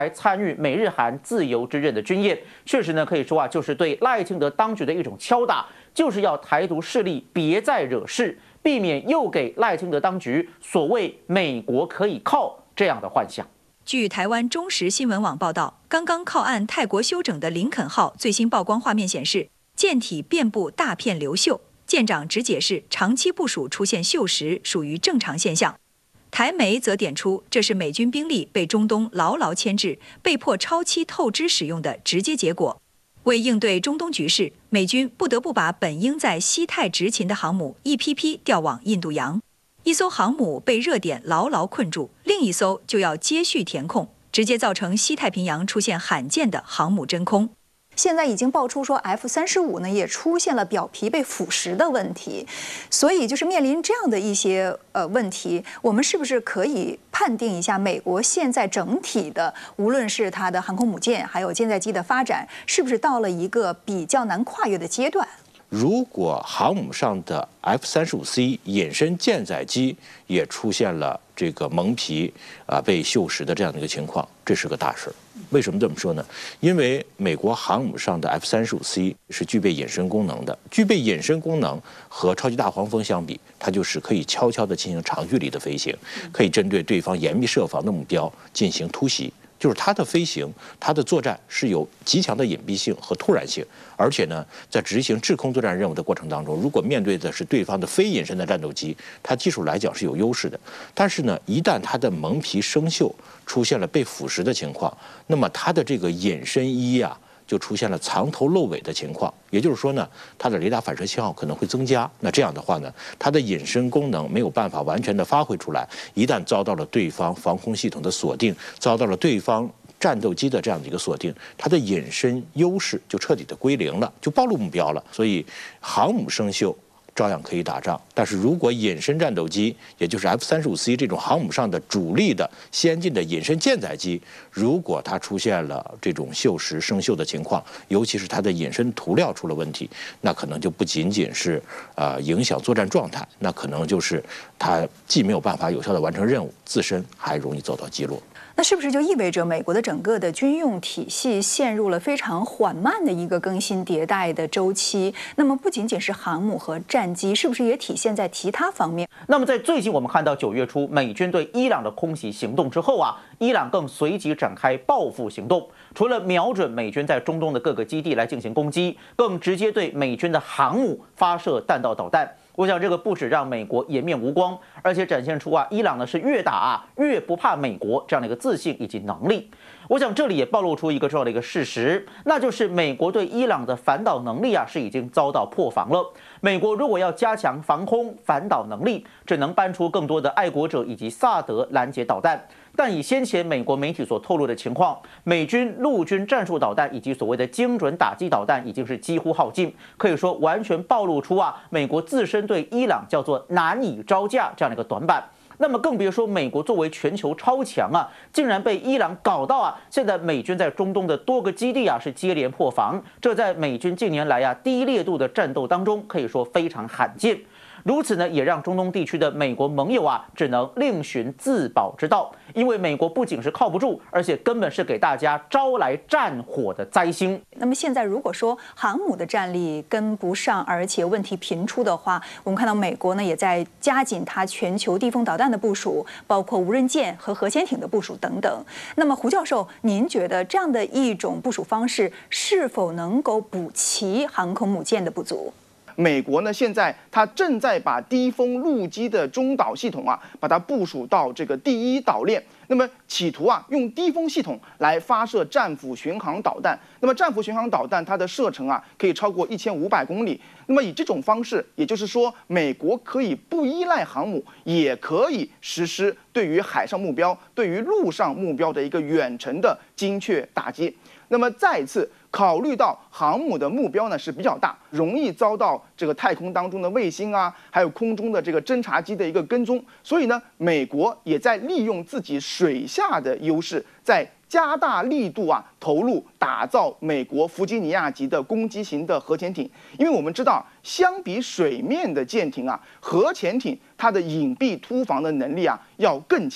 来参与美日韩自由之刃的军演，确实呢可以说啊，就是对赖清德当局的一种敲打，就是要台独势力别再惹事，避免又给赖清德当局所谓美国可以靠这样的幻想。 据台湾中时新闻网报道，刚刚靠岸泰国休整的林肯号最新曝光画面显示，舰体遍布大片流锈。舰长只解释，长期部署出现锈蚀属于正常现象。台媒则点出，这是美军兵力被中东牢牢牵制，被迫超期透支使用的直接结果。为应对中东局势，美军不得不把本应在西太执勤的航母一批批调往印度洋。一艘航母被热点牢牢困住，另一艘就要接续填空，直接造成西太平洋出现罕见的航母真空。 现在已经爆出说 F-35呢也出现了表皮被腐蚀的问题，所以就是面临这样的一些问题，我们是不是可以判定一下美国现在整体的，无论是它的航空母舰还有舰载机的发展，是不是到了一个比较难跨越的阶段？ 如果航母上的 F-35C 衍生舰载机也出现了这个蒙皮被锈蚀的这样的一个情况，这是个大事。为什么这么说呢？因为美国航母上的 F-35C 是具备衍生功能的，具备衍生功能和超级大黄蜂相比，它就是可以悄悄地进行长距离的飞行，可以针对对方严密设防的目标进行突袭。就是它的飞行，它的作战是有极强的隐蔽性和突然性，而且呢，在执行制空作战任务的过程当中，如果面对的是对方的非隐身的战斗机，它技术来讲是有优势的。但是呢，一旦它的蒙皮生锈，出现了被腐蚀的情况，那么它的这个衍生衣啊，就出现了藏头露尾的情况，也就是说呢，它的雷达反射信号可能会增加。那这样的话呢，它的隐身功能没有办法完全的发挥出来。一旦遭到了对方防空系统的锁定，遭到了对方战斗机的这样的一个锁定，它的隐身优势就彻底的归零了，就暴露目标了。所以航母生锈照样可以打仗，但是如果隐身战斗机，也就是 F-35C 这种航母上的主力的先进的隐身舰载机，如果它出现了这种锈蚀生锈的情况，尤其是它的隐身涂料出了问题，那可能就不仅仅是影响作战状态，那可能就是它既没有办法有效的完成任务，自身还容易遭到击落。 那是不是就意味着美国的整个的军用体系陷入了非常缓慢的一个更新迭代的周期？那么不仅仅是航母和战机，是不是也体现在其他方面？ 那么在最近我们看到9月初美军对伊朗的空袭行动之后啊，伊朗更随即展开报复行动，除了瞄准美军在中东的各个基地来进行攻击，更直接对美军的航母发射弹道导弹。我想这个不止让美国颜面无光，而且展现出伊朗呢是越打越不怕美国这样的一个自信以及能力。我想这里也暴露出一个重要的一个事实，那就是美国对伊朗的反导能力是已经遭到破防了。美国如果要加强防空反导能力，只能搬出更多的爱国者以及萨德拦截导弹。但以先前美国媒体所透露的情况，美军陆军战术导弹以及所谓的精准打击导弹已经是几乎耗尽，可以说完全暴露出美国自身对伊朗叫做难以招架这样的一个短板。那么更别说美国作为全球超强竟然被伊朗搞到现在美军在中东的多个基地是接连破防，这在美军近年来低烈度的战斗当中可以说非常罕见。如此呢，也让中东地区的美国盟友只能另寻自保之道，因为美国不仅是靠不住，而且根本是给大家招来战火的灾星。 那么现在如果说航母的战力跟不上，而且问题频出的话，我们看到美国呢也在加紧它全球地锋导弹的部署，包括无人舰和核潜艇的部署等等。那么胡教授，您觉得这样的一种部署方式是否能够补齐航空母舰的不足？ 美国呢，现在它正在把低风陆基的中导系统把它部署到这个第一岛链，那么企图用低风系统来发射战斧巡航导弹。那么战斧巡航导弹它的射程可以超过1500公里。那么以这种方式，也就是说，美国可以不依赖航母，也可以实施对于海上目标、对于陆上目标的一个远程的精确打击。那么再一次考虑到航母的目标呢是比较大，容易遭到这个太空当中的卫星还有空中的这个侦察机的一个跟踪，所以呢，美国也在利用自己水下的优势，在加大力度投入打造美国弗吉尼亚级的攻击型的核潜艇。因为我们知道，相比水面的舰艇核潜艇它的隐蔽突防的能力要更强。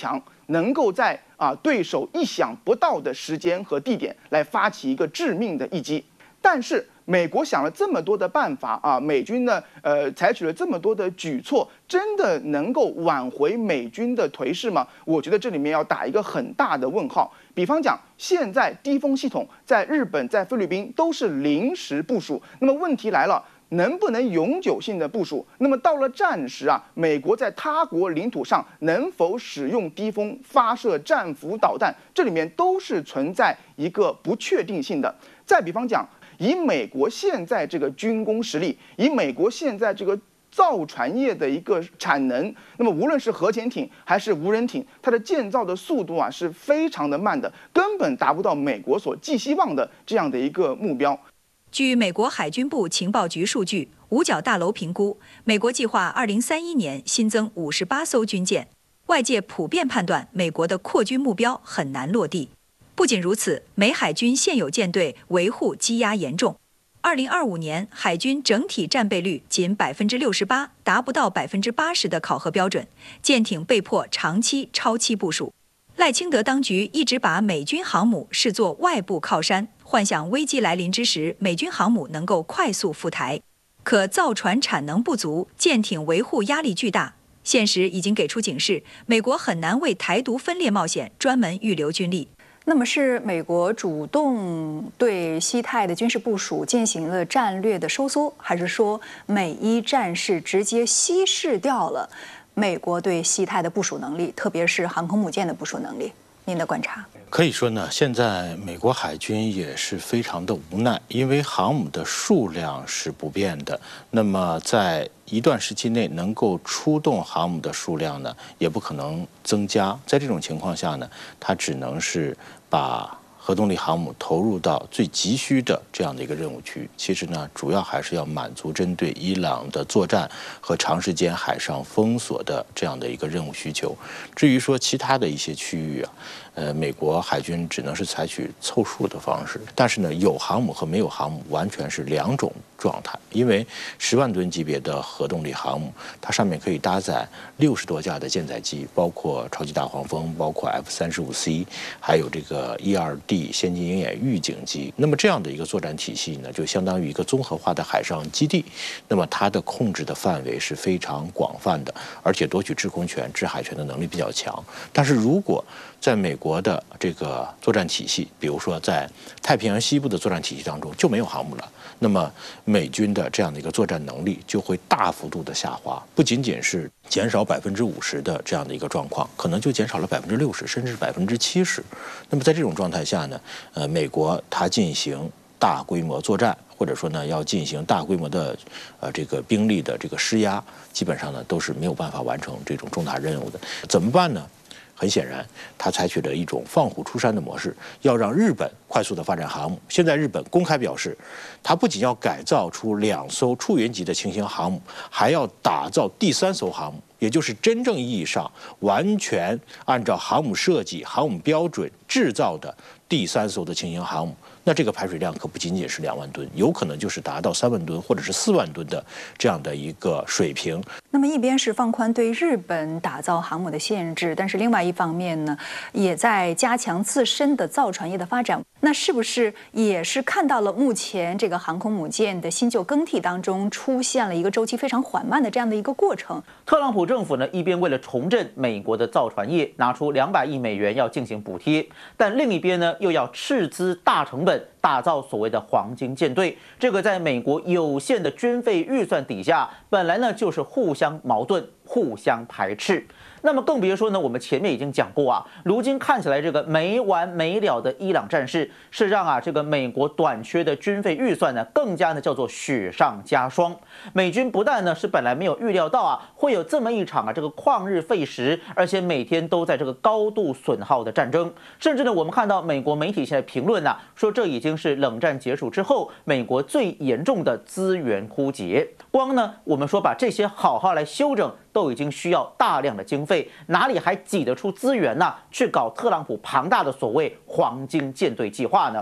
能够在对手意想不到的时间和地点来发起一个致命的一击。但是美国想了这么多的办法美军呢采取了这么多的举措，真的能够挽回美军的颓势吗？我觉得这里面要打一个很大的问号。比方讲，现在低风系统在日本、在菲律宾都是临时部署，那么问题来了。能不能永久性的部署？那么到了战时美国在他国领土上能否使用低风发射战斧导弹？这里面都是存在一个不确定性的。再比方讲，以美国现在这个军工实力，以美国现在这个造船业的一个产能，那么无论是核潜艇还是无人艇，它的建造的速度是非常的慢的，根本达不到美国所寄希望的这样的一个目标。 据美国海军部情报局数据，五角大楼评估，美国计划2031年新增58艘军舰。外界普遍判断，美国的扩军目标很难落地。不仅如此，美海军现有舰队维护积压严重。2025年海军整体战备率仅68%，达不到80%的考核标准，舰艇被迫长期超期部署。赖清德当局一直把美军航母视作外部靠山，幻想危机来临之时，美军航母能够快速赴台。可造船产能不足，舰艇维护压力巨大。现实已经给出警示，美国很难为台独分裂冒险专门预留军力。 那么是美国主动对西太的军事部署进行了战略的收缩，还是说美伊战事直接稀释掉了美国对西太的部署能力，特别是航空母舰的部署能力？您的观察？ 可以说呢，现在美国海军也是非常的无奈，因为航母的数量是不变的，那么在一段时期内能够出动航母的数量呢，也不可能增加。在这种情况下呢，它只能是把核动力航母投入到最急需的这样的一个任务区。其实呢，主要还是要满足针对伊朗的作战和长时间海上封锁的这样的一个任务需求。至于说其他的一些区域美国海军只能是采取凑数的方式。但是呢，有航母和没有航母完全是两种状态。因为10万吨级别的核动力航母，它上面可以搭载60多架的舰载机，包括超级大黄蜂，包括 F-35C， 还有这个 E-2D 先进鹰眼预警机。那么这样的一个作战体系呢，就相当于一个综合化的海上基地。那么它的控制的范围是非常广泛的，而且夺取制空权、制海权的能力比较强。但是如果在美国的这个作战体系，比如说在太平洋西部的作战体系当中就没有航母了，那么美军的这样的一个作战能力就会大幅度的下滑，不仅仅是减少50%的这样的一个状况，可能就减少了60%甚至70%。那么在这种状态下呢，美国它进行大规模作战，或者说呢要进行大规模的这个兵力的这个施压，基本上呢都是没有办法完成这种重大任务的。怎么办呢？很显然，他采取了一种放虎出山的模式，要让日本快速的发展航母。现在日本公开表示，他不仅要改造出2艘出云级的轻型航母，还要打造第3艘航母，也就是真正意义上完全按照航母设计、航母标准制造的第3艘的轻型航母。那这个排水量可不仅仅是2万吨，有可能就是达到3万吨或者是4万吨的这样的一个水平。 那么一边是放宽对日本打造航母的限制，但是另外一方面呢，也在加强自身的造船业的发展。那是不是也是看到了目前这个航空母舰的新旧更替当中出现了一个周期非常缓慢的这样的一个过程？ 特朗普政府呢，一边为了重振美国的造船业，拿出200亿美元要进行补贴，但另一边呢，又要斥资大成本打造所谓的黄金舰队。这个在美国有限的军费预算底下，本来呢就是互相矛盾、互相排斥。那么更别说呢，我们前面已经讲过如今看起来这个没完没了的伊朗战事，是让这个美国短缺的军费预算呢，更加呢叫做雪上加霜。美军不但呢是本来没有预料到会有这么一场这个旷日费时，而且每天都在这个高度损耗的战争，甚至呢我们看到美国媒体现在评论说这已经是冷战结束之后美国最严重的资源枯竭。光呢我们说把这些好好来修整，都已经需要大量的经费，哪里还挤得出资源去搞特朗普庞大的所谓黄金舰队计划呢？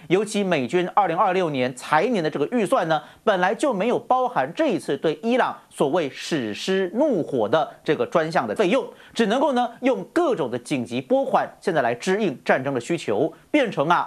尤其美军2026年财年的这个预算呢，本来就没有包含这一次对伊朗所谓史诗怒火的这个专项的费用，只能够呢用各种的紧急拨款，现在来支应战争的需求，变成